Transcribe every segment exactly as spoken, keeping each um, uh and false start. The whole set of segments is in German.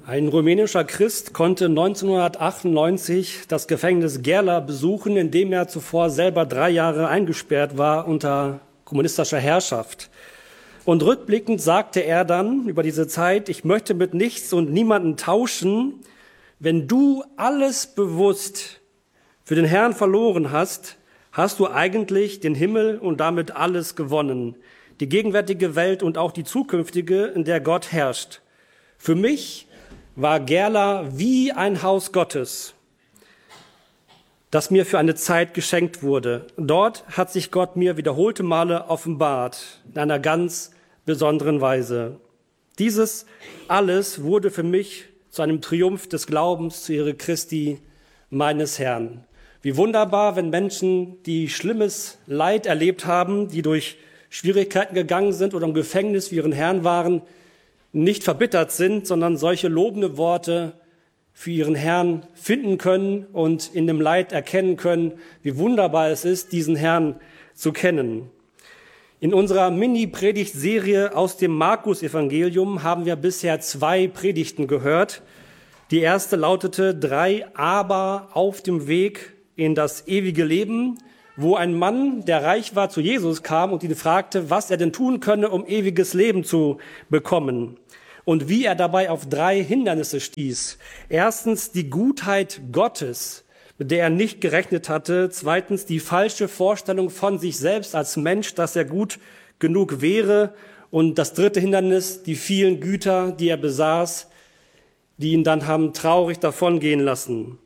Ein rumänischer Christ konnte neunzehnhundertachtundneunzig das Gefängnis Gerla besuchen, in dem er zuvor selber drei Jahre eingesperrt war unter kommunistischer Herrschaft. Und rückblickend sagte er dann über diese Zeit: Ich möchte mit nichts und niemanden tauschen. Wenn du alles bewusst für den Herrn verloren hast, hast du eigentlich den Himmel und damit alles gewonnen. Die gegenwärtige Welt und auch die zukünftige, in der Gott herrscht. Für mich war Gerla wie ein Haus Gottes, das mir für eine Zeit geschenkt wurde. Dort hat sich Gott mir wiederholte Male offenbart, in einer ganz besonderen Weise. Dieses alles wurde für mich zu einem Triumph des Glaubens, zur Ehre Christi, meines Herrn. Wie wunderbar, wenn Menschen, die schlimmes Leid erlebt haben, die durch Schwierigkeiten gegangen sind oder im Gefängnis für ihren Herrn waren, nicht verbittert sind, sondern solche lobende Worte für ihren Herrn finden können und in dem Leid erkennen können, wie wunderbar es ist, diesen Herrn zu kennen. In unserer Mini-Predigtserie aus dem Markus-Evangelium haben wir bisher zwei Predigten gehört. Die erste lautete drei Aber auf dem Weg in das ewige Leben, wo ein Mann, der reich war, zu Jesus kam und ihn fragte, was er denn tun könne, um ewiges Leben zu bekommen. Und wie er dabei auf drei Hindernisse stieß. Erstens die Gutheit Gottes, mit der er nicht gerechnet hatte. Zweitens die falsche Vorstellung von sich selbst als Mensch, dass er gut genug wäre. Und das dritte Hindernis, die vielen Güter, die er besaß, die ihn dann haben traurig davongehen lassen.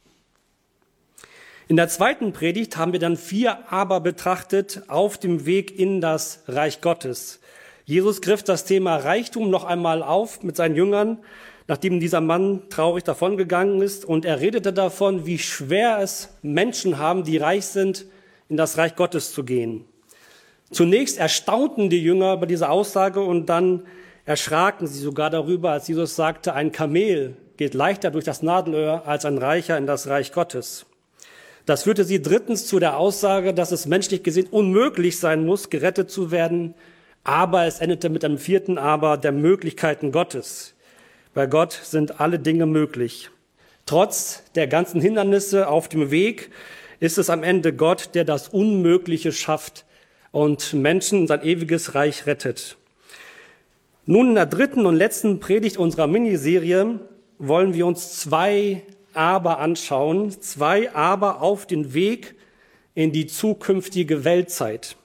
In der zweiten Predigt haben wir dann vier Aber betrachtet auf dem Weg in das Reich Gottes. Jesus griff das Thema Reichtum noch einmal auf mit seinen Jüngern, nachdem dieser Mann traurig davongegangen ist. Und er redete davon, wie schwer es Menschen haben, die reich sind, in das Reich Gottes zu gehen. Zunächst erstaunten die Jünger über diese Aussage und dann erschraken sie sogar darüber, als Jesus sagte, ein Kamel geht leichter durch das Nadelöhr als ein Reicher in das Reich Gottes. Das führte sie drittens zu der Aussage, dass es menschlich gesehen unmöglich sein muss, gerettet zu werden. Aber es endete mit einem vierten Aber der Möglichkeiten Gottes. Bei Gott sind alle Dinge möglich. Trotz der ganzen Hindernisse auf dem Weg ist es am Ende Gott, der das Unmögliche schafft und Menschen in sein ewiges Reich rettet. Nun in der dritten und letzten Predigt unserer Miniserie wollen wir uns zwei Aber anschauen. Zwei Aber auf den Weg in die zukünftige Weltzeit.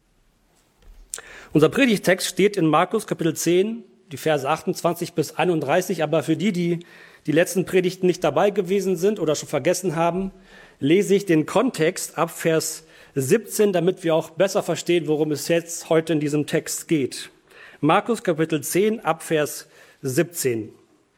Unser Predigtext steht in Markus Kapitel zehn, die Verse achtundzwanzig bis einunddreißig. Aber für die, die die letzten Predigten nicht dabei gewesen sind oder schon vergessen haben, lese ich den Kontext ab Vers siebzehn, damit wir auch besser verstehen, worum es jetzt heute in diesem Text geht. Markus Kapitel zehn ab Vers siebzehn.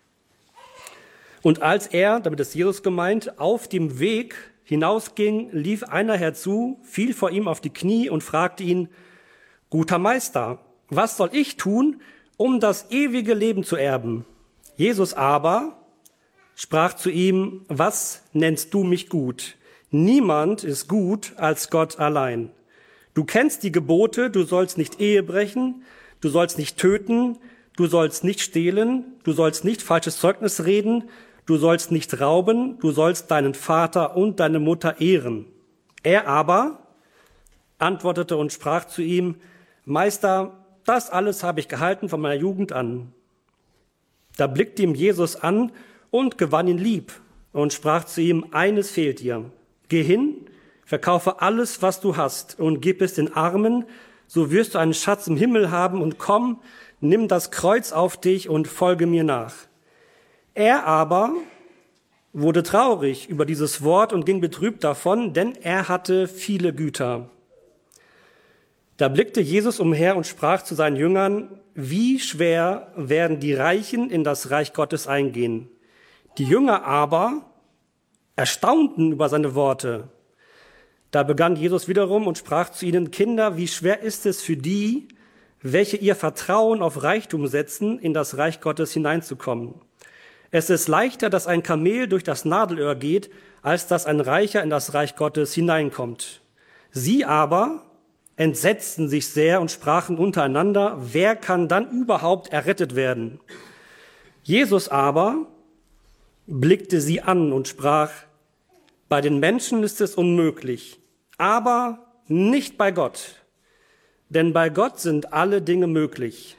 Und als er, damit ist Jesus gemeint, auf dem Weg hinausging, lief einer herzu, fiel vor ihm auf die Knie und fragte ihn: Guter Meister, was soll ich tun, um das ewige Leben zu erben? Jesus aber sprach zu ihm: Was nennst du mich gut? Niemand ist gut als Gott allein. Du kennst die Gebote, du sollst nicht Ehe brechen, du sollst nicht töten, du sollst nicht stehlen, du sollst nicht falsches Zeugnis reden, du sollst nicht rauben, du sollst deinen Vater und deine Mutter ehren. Er aber antwortete und sprach zu ihm: Meister, das alles habe ich gehalten von meiner Jugend an. Da blickte ihm Jesus an und gewann ihn lieb und sprach zu ihm: Eines fehlt dir. Geh hin, verkaufe alles, was du hast, und gib es den Armen, so wirst du einen Schatz im Himmel haben, und komm, nimm das Kreuz auf dich und folge mir nach. Er aber wurde traurig über dieses Wort und ging betrübt davon, denn er hatte viele Güter. Da blickte Jesus umher und sprach zu seinen Jüngern: Wie schwer werden die Reichen in das Reich Gottes eingehen? Die Jünger aber erstaunten über seine Worte. Da begann Jesus wiederum und sprach zu ihnen: Kinder, wie schwer ist es für die, welche ihr Vertrauen auf Reichtum setzen, in das Reich Gottes hineinzukommen. Es ist leichter, dass ein Kamel durch das Nadelöhr geht, als dass ein Reicher in das Reich Gottes hineinkommt. Sie aber entsetzten sich sehr und sprachen untereinander: Wer kann dann überhaupt errettet werden? Jesus aber blickte sie an und sprach, bei den Menschen ist es unmöglich, aber nicht bei Gott, denn bei Gott sind alle Dinge möglich.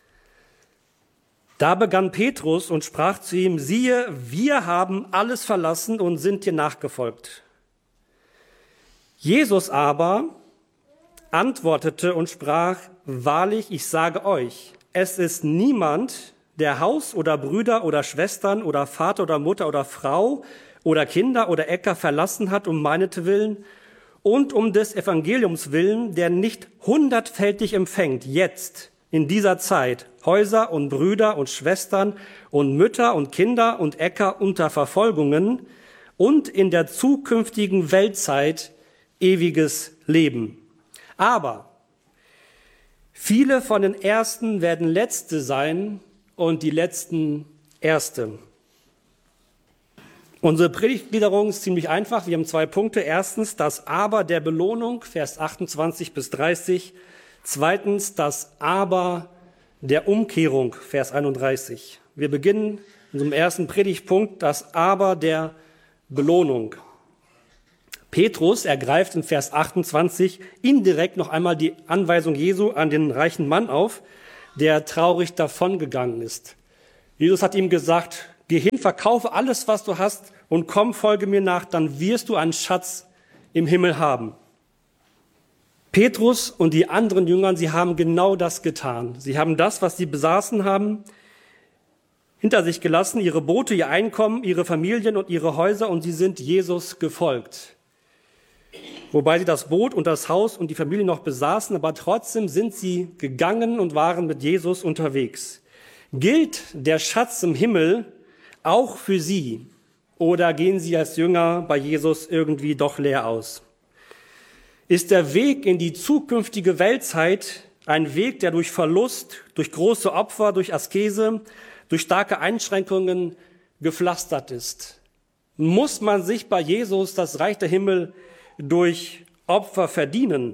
Da begann Petrus und sprach zu ihm, siehe, wir haben alles verlassen und sind dir nachgefolgt. Jesus aber antwortete und sprach, wahrlich, ich sage euch, es ist niemand, der Haus oder Brüder oder Schwestern oder Vater oder Mutter oder Frau oder Kinder oder Äcker verlassen hat um meinetwillen und um des Evangeliums willen, der nicht hundertfältig empfängt, jetzt in dieser Zeit, Häuser und Brüder und Schwestern und Mütter und Kinder und Äcker unter Verfolgungen und in der zukünftigen Weltzeit ewiges Leben. Aber viele von den Ersten werden Letzte sein und die Letzten Erste. Unsere Predigtgliederung ist ziemlich einfach. Wir haben zwei Punkte. Erstens das Aber der Belohnung, Vers achtundzwanzig bis dreißig. Zweitens das Aber der Umkehrung, Vers einunddreißig. Wir beginnen in unserem ersten Predigtpunkt, das Aber der Belohnung. Petrus ergreift in Vers achtundzwanzig indirekt noch einmal die Anweisung Jesu an den reichen Mann auf, der traurig davongegangen ist. Jesus hat ihm gesagt, geh hin, verkaufe alles, was du hast und komm, folge mir nach, dann wirst du einen Schatz im Himmel haben. Petrus und die anderen Jüngern, sie haben genau das getan. Sie haben das, was sie besaßen haben, hinter sich gelassen, ihre Boote, ihr Einkommen, ihre Familien und ihre Häuser, und sie sind Jesus gefolgt. Wobei sie das Boot und das Haus und die Familie noch besaßen, aber trotzdem sind sie gegangen und waren mit Jesus unterwegs. Gilt der Schatz im Himmel auch für sie, oder gehen sie als Jünger bei Jesus irgendwie doch leer aus? Ist der Weg in die zukünftige Weltzeit ein Weg, der durch Verlust, durch große Opfer, durch Askese, durch starke Einschränkungen gepflastert ist? Muss man sich bei Jesus das Reich der Himmel durch Opfer verdienen?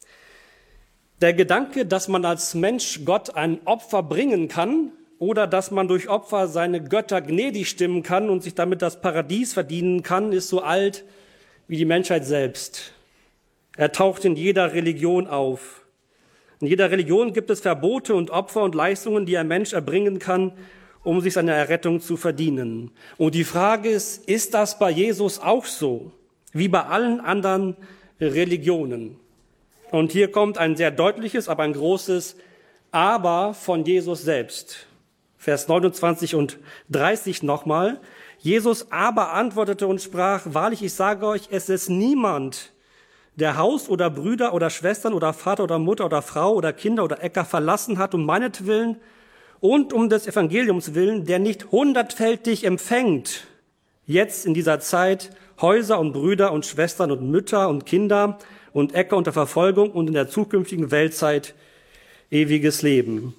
Der Gedanke, dass man als Mensch Gott ein Opfer bringen kann oder dass man durch Opfer seine Götter gnädig stimmen kann und sich damit das Paradies verdienen kann, ist so alt wie die Menschheit selbst. Er taucht in jeder Religion auf. In jeder Religion gibt es Verbote und Opfer und Leistungen, die ein Mensch erbringen kann, um sich seine Errettung zu verdienen. Und die Frage ist, ist das bei Jesus auch so, wie bei allen anderen Religionen? Und hier kommt ein sehr deutliches, aber ein großes Aber von Jesus selbst. Vers neunundzwanzig und dreißig nochmal. Jesus aber antwortete und sprach, wahrlich, ich sage euch, es ist niemand, der Haus oder Brüder oder Schwestern oder Vater oder Mutter oder Frau oder Kinder oder Äcker verlassen hat um meinetwillen und um des Evangeliums willen, der nicht hundertfältig empfängt, jetzt in dieser Zeit Häuser und Brüder und Schwestern und Mütter und Kinder und Äcker unter Verfolgung und in der zukünftigen Weltzeit ewiges Leben.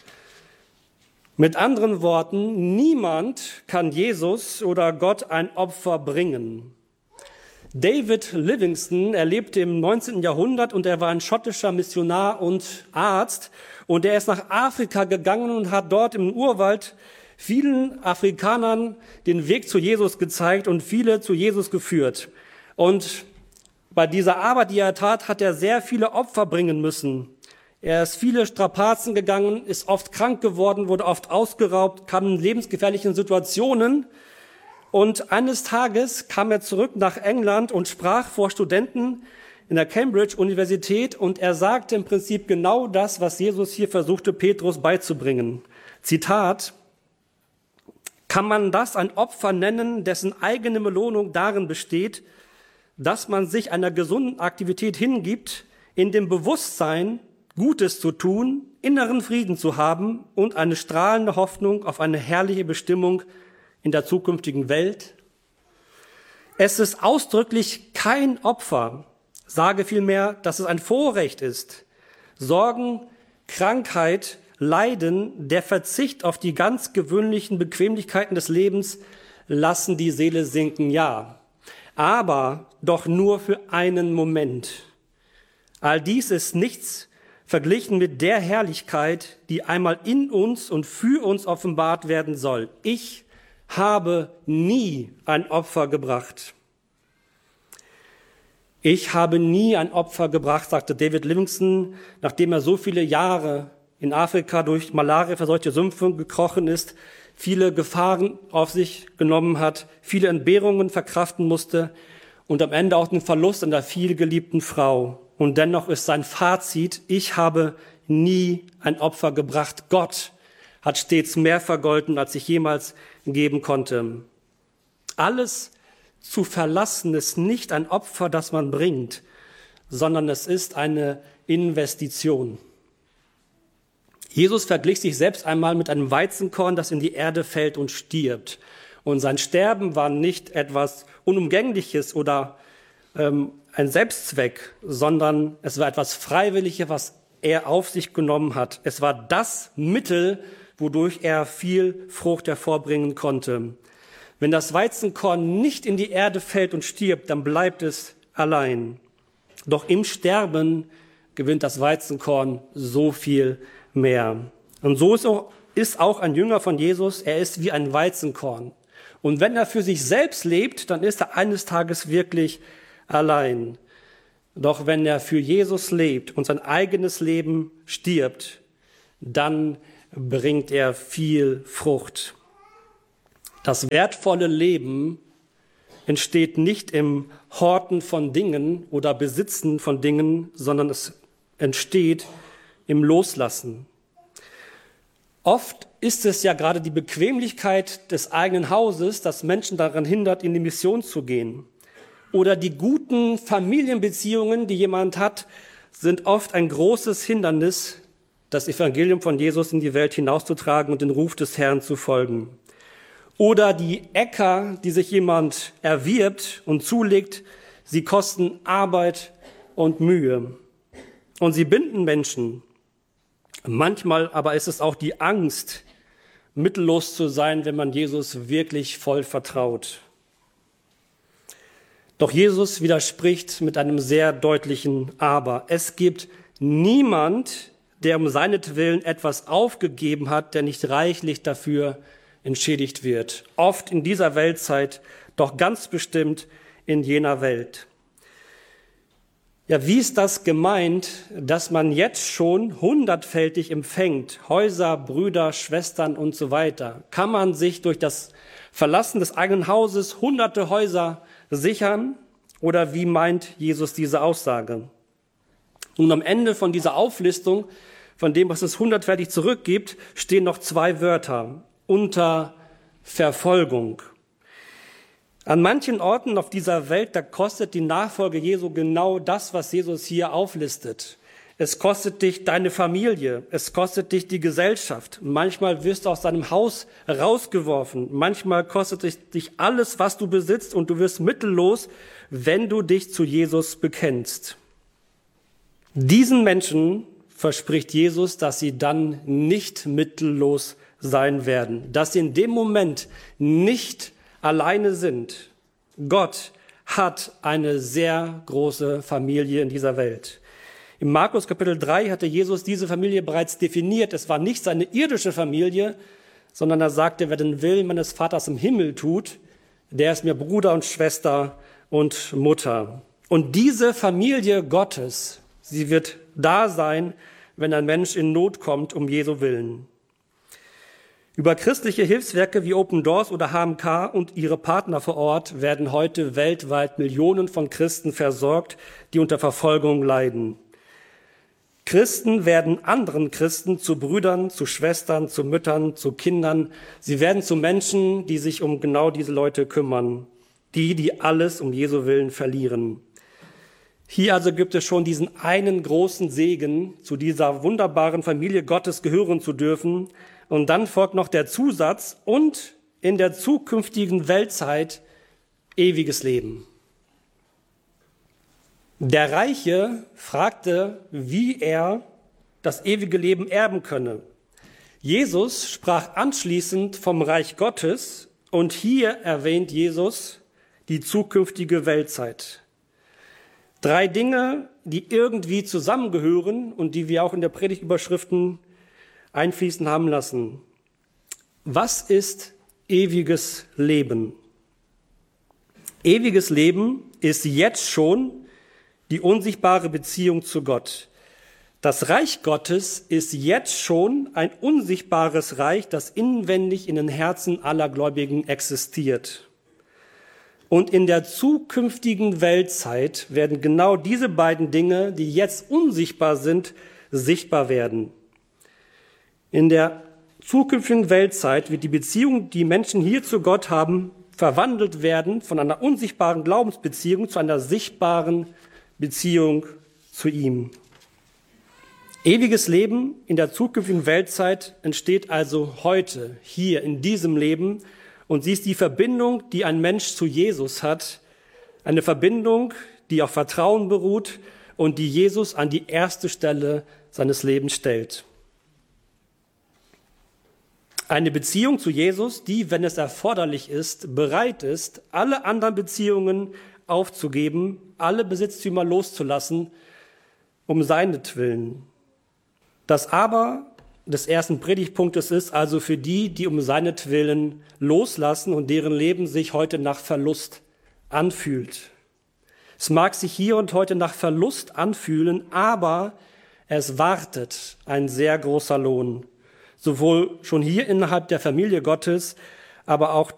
Mit anderen Worten, niemand kann Jesus oder Gott ein Opfer bringen. David Livingstone, er lebte im neunzehnten Jahrhundert und er war ein schottischer Missionar und Arzt. Und er ist nach Afrika gegangen und hat dort im Urwald vielen Afrikanern den Weg zu Jesus gezeigt und viele zu Jesus geführt. Und bei dieser Arbeit, die er tat, hat er sehr viele Opfer bringen müssen. Er ist viele Strapazen gegangen, ist oft krank geworden, wurde oft ausgeraubt, kam in lebensgefährlichen Situationen. Und eines Tages kam er zurück nach England und sprach vor Studenten in der Cambridge-Universität und er sagte im Prinzip genau das, was Jesus hier versuchte, Petrus beizubringen. Zitat: Kann man das ein Opfer nennen, dessen eigene Belohnung darin besteht, dass man sich einer gesunden Aktivität hingibt, in dem Bewusstsein, Gutes zu tun, inneren Frieden zu haben und eine strahlende Hoffnung auf eine herrliche Bestimmung in der zukünftigen Welt? Es ist ausdrücklich kein Opfer, sage vielmehr, dass es ein Vorrecht ist. Sorgen, Krankheit, Leiden, der Verzicht auf die ganz gewöhnlichen Bequemlichkeiten des Lebens lassen die Seele sinken, ja, aber doch nur für einen Moment. All dies ist nichts verglichen mit der Herrlichkeit, die einmal in uns und für uns offenbart werden soll. Ich habe nie ein Opfer gebracht. Ich habe nie ein Opfer gebracht, sagte David Livingstone, nachdem er so viele Jahre in Afrika durch Malaria verseuchte Sümpfe gekrochen ist, viele Gefahren auf sich genommen hat, viele Entbehrungen verkraften musste und am Ende auch den Verlust einer vielgeliebten Frau. Und dennoch ist sein Fazit: Ich habe nie ein Opfer gebracht. Gott hat stets mehr vergolten, als ich jemals geben konnte. Alles zu verlassen ist nicht ein Opfer, das man bringt, sondern es ist eine Investition. Jesus verglich sich selbst einmal mit einem Weizenkorn, das in die Erde fällt und stirbt. Und sein Sterben war nicht etwas Unumgängliches oder ähm, ein Selbstzweck, sondern es war etwas Freiwilliges, was er auf sich genommen hat. Es war das Mittel, wodurch er viel Frucht hervorbringen konnte. Wenn das Weizenkorn nicht in die Erde fällt und stirbt, dann bleibt es allein. Doch im Sterben gewinnt das Weizenkorn so viel mehr. Und so ist auch, ist auch ein Jünger von Jesus. Er ist wie ein Weizenkorn. Und wenn er für sich selbst lebt, dann ist er eines Tages wirklich allein. Doch wenn er für Jesus lebt und sein eigenes Leben stirbt, dann bringt er viel Frucht. Das wertvolle Leben entsteht nicht im Horten von Dingen oder Besitzen von Dingen, sondern es entsteht im Loslassen. Oft ist es ja gerade die Bequemlichkeit des eigenen Hauses, das Menschen daran hindert, in die Mission zu gehen. Oder die guten Familienbeziehungen, die jemand hat, sind oft ein großes Hindernis, das Evangelium von Jesus in die Welt hinauszutragen und den Ruf des Herrn zu folgen. Oder die Äcker, die sich jemand erwirbt und zulegt, sie kosten Arbeit und Mühe. Und sie binden Menschen. Manchmal aber ist es auch die Angst, mittellos zu sein, wenn man Jesus wirklich voll vertraut. Doch Jesus widerspricht mit einem sehr deutlichen Aber. Es gibt niemand, der um seinetwillen etwas aufgegeben hat, der nicht reichlich dafür entschädigt wird. Oft in dieser Weltzeit, doch ganz bestimmt in jener Welt. Ja, wie ist das gemeint, dass man jetzt schon hundertfältig empfängt? Häuser, Brüder, Schwestern und so weiter. Kann man sich durch das Verlassen des eigenen Hauses hunderte Häuser sichern? Oder wie meint Jesus diese Aussage? Und am Ende von dieser Auflistung, von dem, was es hundertfältig zurückgibt, stehen noch zwei Wörter: unter Verfolgung. An manchen Orten auf dieser Welt, da kostet die Nachfolge Jesu genau das, was Jesus hier auflistet. Es kostet dich deine Familie, es kostet dich die Gesellschaft. Manchmal wirst du aus deinem Haus rausgeworfen. Manchmal kostet es dich alles, was du besitzt, und du wirst mittellos, wenn du dich zu Jesus bekennst. Diesen Menschen verspricht Jesus, dass sie dann nicht mittellos sein werden, dass sie in dem Moment nicht alleine sind. Gott hat eine sehr große Familie in dieser Welt. Im Markus Kapitel drei hatte Jesus diese Familie bereits definiert. Es war nicht seine irdische Familie, sondern er sagte: Wer den Willen meines Vaters im Himmel tut, der ist mir Bruder und Schwester und Mutter. Und diese Familie Gottes, sie wird da sein, wenn ein Mensch in Not kommt, um Jesu Willen. Über christliche Hilfswerke wie Open Doors oder H M K und ihre Partner vor Ort werden heute weltweit Millionen von Christen versorgt, die unter Verfolgung leiden. Christen werden anderen Christen zu Brüdern, zu Schwestern, zu Müttern, zu Kindern. Sie werden zu Menschen, die sich um genau diese Leute kümmern. Die, die alles um Jesu Willen verlieren. Hier also gibt es schon diesen einen großen Segen, zu dieser wunderbaren Familie Gottes gehören zu dürfen. Und dann folgt noch der Zusatz: und in der zukünftigen Weltzeit ewiges Leben. Der Reiche fragte, wie er das ewige Leben erben könne. Jesus sprach anschließend vom Reich Gottes, und hier erwähnt Jesus die zukünftige Weltzeit. Drei Dinge, die irgendwie zusammengehören und die wir auch in der Predigtüberschriften einfließen haben lassen. Was ist ewiges Leben? Ewiges Leben ist jetzt schon die unsichtbare Beziehung zu Gott. Das Reich Gottes ist jetzt schon ein unsichtbares Reich, das inwendig in den Herzen aller Gläubigen existiert. Und in der zukünftigen Weltzeit werden genau diese beiden Dinge, die jetzt unsichtbar sind, sichtbar werden. In der zukünftigen Weltzeit wird die Beziehung, die Menschen hier zu Gott haben, verwandelt werden von einer unsichtbaren Glaubensbeziehung zu einer sichtbaren Beziehung zu ihm. Ewiges Leben in der zukünftigen Weltzeit entsteht also heute, hier in diesem Leben. Und sie ist die Verbindung, die ein Mensch zu Jesus hat. Eine Verbindung, die auf Vertrauen beruht und die Jesus an die erste Stelle seines Lebens stellt. Eine Beziehung zu Jesus, die, wenn es erforderlich ist, bereit ist, alle anderen Beziehungen aufzugeben, alle Besitztümer loszulassen, um seinetwillen. Das Aber des ersten Predigtpunktes ist also für die, die um seinetwillen loslassen und deren Leben sich heute nach Verlust anfühlt. Es mag sich hier und heute nach Verlust anfühlen, aber es wartet ein sehr großer Lohn. Sowohl schon hier innerhalb der Familie Gottes, aber auch